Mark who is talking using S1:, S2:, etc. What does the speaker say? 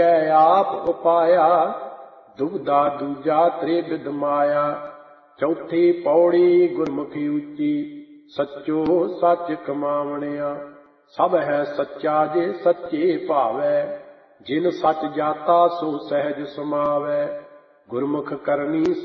S1: ਕੈ ਆਪ ਉਪਾਇਆ, ਦੁਬਦਾ ਦੂਜਾ ਤ੍ਰਿਵਿਧ ਮਾਇਆ। ਚੌਥੀ ਪੌੜੀ ਗੁਰਮੁਖੀ ਉੱਚੀ, ਸੱਚੋ ਸੱਚ ਕਮਾਵਣਿਆ। ਸਭ ਹੈ ਸੱਚਾ ਜੇ ਸੱਚੇ ਭਾਵੈ, ਜਿਨ ਸੱਚ ਜਾਤਾ ਸੋ ਸਹਿਜ ਸਮਾਵੈ। ਗੁਰਮੁਖ ਕਰਨੀ